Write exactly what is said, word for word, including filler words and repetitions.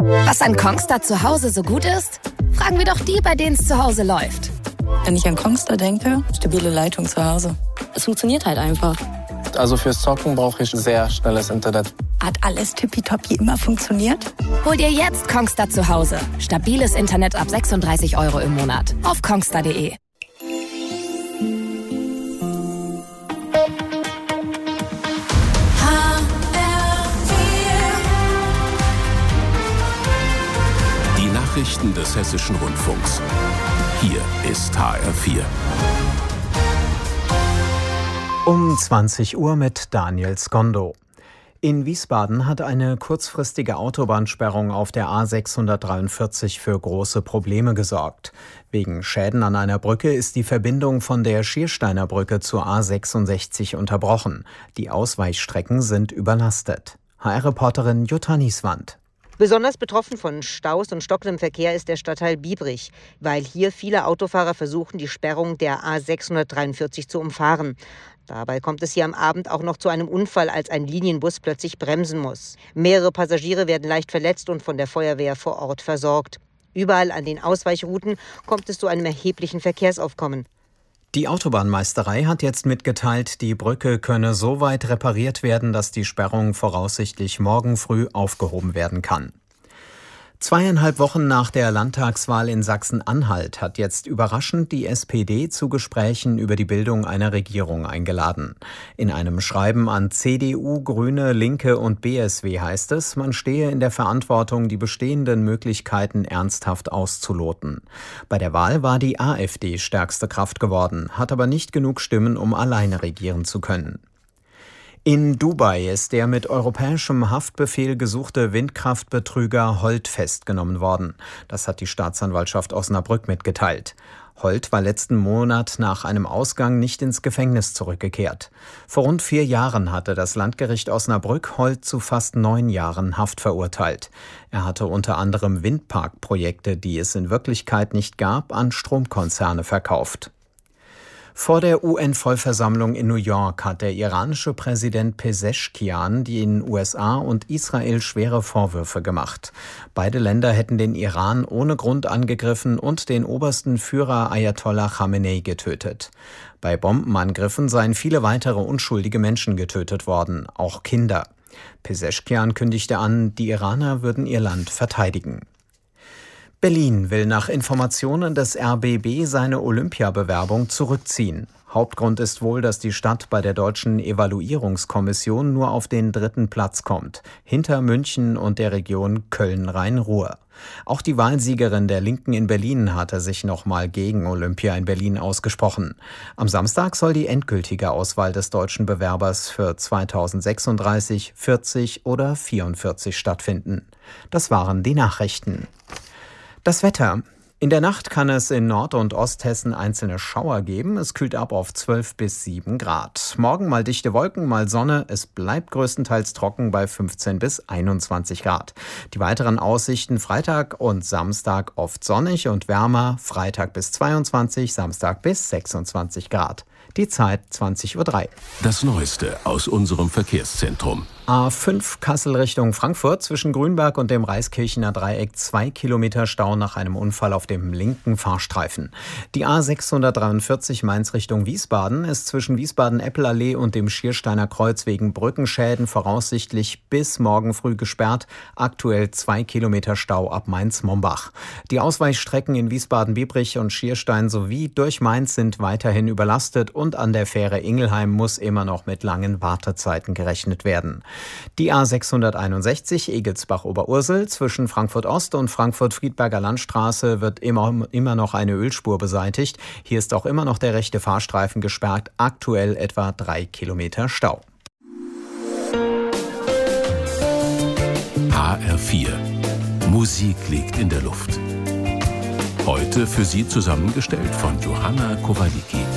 Was an Kongstar zu Hause so gut ist? Fragen wir doch die, bei denen es zu Hause läuft. Wenn ich an Kongstar denke, stabile Leitung zu Hause. Es funktioniert halt einfach. Also fürs Zocken brauche ich sehr schnelles Internet. Hat alles tippitoppi immer funktioniert? Hol dir jetzt Kongstar zu Hause. Stabiles Internet ab sechsunddreißig Euro im Monat. Auf kongstar punkt de. Die Nachrichten des Hessischen Rundfunks. Hier ist H R vier. Um zwanzig Uhr mit Daniel Skondo. In Wiesbaden hat eine kurzfristige Autobahnsperrung auf der A sechshundertdreiundvierzig für große Probleme gesorgt. Wegen Schäden an einer Brücke ist die Verbindung von der Schiersteiner Brücke zur A sechsundsechzig unterbrochen. Die Ausweichstrecken sind überlastet. H R-Reporterin Jutta Nieswand. Besonders betroffen von Staus und stockendem Verkehr ist der Stadtteil Biebrich, weil hier viele Autofahrer versuchen, die Sperrung der A sechshundertdreiundvierzig zu umfahren. Dabei kommt es hier am Abend auch noch zu einem Unfall, als ein Linienbus plötzlich bremsen muss. Mehrere Passagiere werden leicht verletzt und von der Feuerwehr vor Ort versorgt. Überall an den Ausweichrouten kommt es zu einem erheblichen Verkehrsaufkommen. Die Autobahnmeisterei hat jetzt mitgeteilt, die Brücke könne so weit repariert werden, dass die Sperrung voraussichtlich morgen früh aufgehoben werden kann. Zweieinhalb Wochen nach der Landtagswahl in Sachsen-Anhalt hat jetzt überraschend die S P D zu Gesprächen über die Bildung einer Regierung eingeladen. In einem Schreiben an C D U, Grüne, Linke und B S W heißt es, man stehe in der Verantwortung, die bestehenden Möglichkeiten ernsthaft auszuloten. Bei der Wahl war die AfD stärkste Kraft geworden, hat aber nicht genug Stimmen, um alleine regieren zu können. In Dubai ist der mit europäischem Haftbefehl gesuchte Windkraftbetrüger Holt festgenommen worden. Das hat die Staatsanwaltschaft Osnabrück mitgeteilt. Holt war letzten Monat nach einem Ausgang nicht ins Gefängnis zurückgekehrt. Vor rund vier Jahren hatte das Landgericht Osnabrück Holt zu fast neun Jahren Haft verurteilt. Er hatte unter anderem Windparkprojekte, die es in Wirklichkeit nicht gab, an Stromkonzerne verkauft. Vor der U N-Vollversammlung in New York hat der iranische Präsident Pezeshkian den U S A und Israel schwere Vorwürfe gemacht. Beide Länder hätten den Iran ohne Grund angegriffen und den obersten Führer Ayatollah Khamenei getötet. Bei Bombenangriffen seien viele weitere unschuldige Menschen getötet worden, auch Kinder. Pezeshkian kündigte an, die Iraner würden ihr Land verteidigen. Berlin will nach Informationen des R B B seine Olympiabewerbung zurückziehen. Hauptgrund ist wohl, dass die Stadt bei der deutschen Evaluierungskommission nur auf den dritten Platz kommt, hinter München und der Region Köln-Rhein-Ruhr. Auch die Wahlsiegerin der Linken in Berlin hatte sich nochmal gegen Olympia in Berlin ausgesprochen. Am Samstag soll die endgültige Auswahl des deutschen Bewerbers für zweitausendsechsunddreißig, vierzig oder vierundvierzig stattfinden. Das waren die Nachrichten. Das Wetter. In der Nacht kann es in Nord- und Osthessen einzelne Schauer geben. Es kühlt ab auf zwölf bis sieben Grad. Morgen mal dichte Wolken, mal Sonne. Es bleibt größtenteils trocken bei fünfzehn bis einundzwanzig Grad. Die weiteren Aussichten: Freitag und Samstag oft sonnig und wärmer. Freitag bis zweiundzwanzig, Samstag bis sechsundzwanzig Grad. Die Zeit zwanzig Uhr drei. Das Neueste aus unserem Verkehrszentrum. A fünf Kassel Richtung Frankfurt, zwischen Grünberg und dem Reiskirchener Dreieck zwei Kilometer Stau nach einem Unfall auf dem linken Fahrstreifen. Die A sechshundertdreiundvierzig Mainz Richtung Wiesbaden ist zwischen Wiesbaden-Eppelallee und dem Schiersteiner Kreuz wegen Brückenschäden voraussichtlich bis morgen früh gesperrt. Aktuell zwei Kilometer Stau ab Mainz-Mombach. Die Ausweichstrecken in Wiesbaden-Biebrich und Schierstein sowie durch Mainz sind weiterhin überlastet und an der Fähre Ingelheim muss immer noch mit langen Wartezeiten gerechnet werden. Die A sechshunderteinundsechzig Egelsbach-Oberursel zwischen Frankfurt-Ost und Frankfurt-Friedberger Landstraße wird immer, immer noch eine Ölspur beseitigt. Hier ist auch immer noch der rechte Fahrstreifen gesperrt, aktuell etwa drei Kilometer Stau. H R vier. Musik liegt in der Luft. Heute für Sie zusammengestellt von Johanna Kowaliki.